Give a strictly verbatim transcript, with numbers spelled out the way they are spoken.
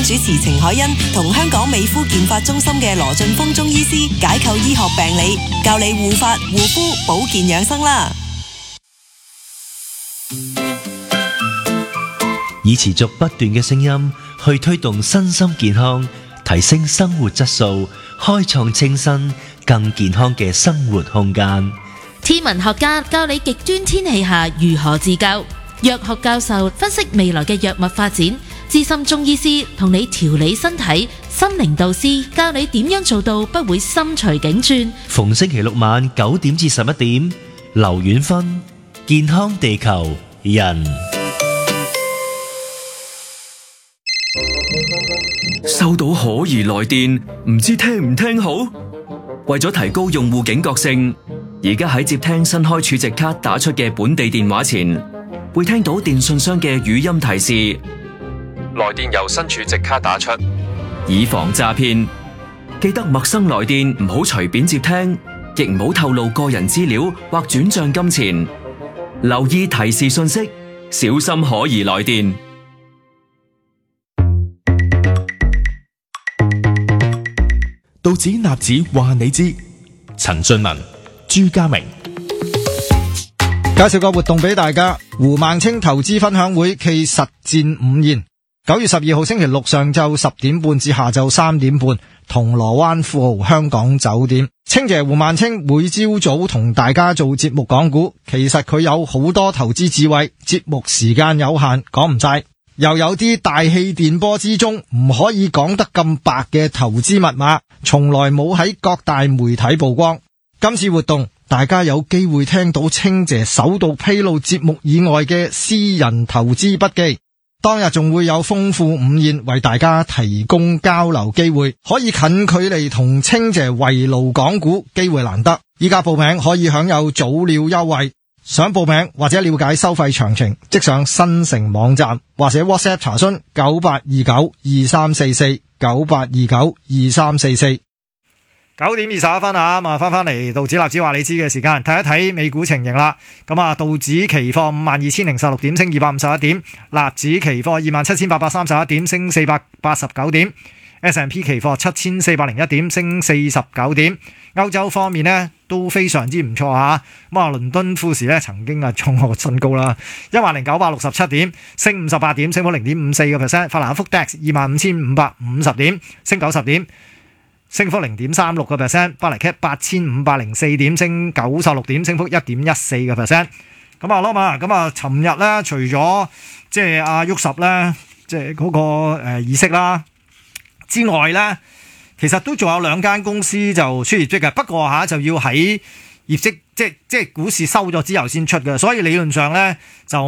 主持程海欣同香港美膚健髮中心嘅羅俊峰中醫師解構醫學病理，教你護髮護膚保健養生啦。 以持續不斷嘅聲音去推動身心健康，提升生活質素，開創清新更健康嘅生活空間。 天文學家教你極端天氣下如何自救，藥學教授分析未來嘅藥物發展，資深中醫師同你調理身體，心靈導師教你點樣做到不會心隨境轉。 逢星期六晚九點至十一點，劉遠芬健康地球人。 收到可疑來電，唔知聽唔聽好？為咗提高用戶警覺性，而家喺接聽新開儲值卡打出嘅本地電話前，會聽到電信商嘅語音提示： 來電由新儲值卡打出， 以防詐騙。記得陌生來電唔好隨便接聽，亦唔好透露個人資料或轉賬金錢。留意提示信息，小心可疑來電。 道指納指話你知，陳俊文、朱家明介紹個活動俾大家。胡孟青投資分享會暨實戰午宴，九月十二號星期六上晝十點半至下晝三點半，銅鑼灣富豪香港酒店。青爺胡孟青每朝早同大家做節目講股，其實佢有好多投資智慧，節目時間有限，講唔晒。又有啲大氣電波之中唔可以講得咁白嘅投資密碼，從來冇喺各大媒體曝光。今次活動大家有機會聽到青姐首度披露節目以外嘅私人投資筆記，當日仲會有豐富午宴為大家提供交流機會，可以近距離同青姐圍爐講股，機會難得。依家報名可以享有早鳥優惠。想報名或者了解收費詳情，即上新城網站或者 WhatsApp 查詢九八二九二三四四九八二九二三四四。九點二十一分啊，咁啊翻翻嚟道指納指話你知嘅時間，睇一睇美股情形啦。咁啊，道指期貨五萬二千零十六點，升二百五十一點；納指期貨二萬七千八百三十一點，升四百八十九點。S and P 期貨七千四百零一點，升四十九點。歐洲方面呢都非常之唔錯吓，咁啊倫敦富時呢曾經啊創過新高啦，一萬零九百六十七點，升五十八點，升幅零點五四個 percent。法蘭克福 D A X 二萬五千五百五十點，升九十點，升幅零點三六個 percent。巴黎 C A P 八千五百零四點，升九十六點，升幅一點一四個 percent。咁啊，攞嘛，咁啊，尋日呢除咗即係阿沃什呢，即係嗰個誒議息啦之外呢，其實都仲有兩間公司就出業績嘅，不過吓就要喺業績即係即係股市收咗之後先出嘅，所以理論上咧就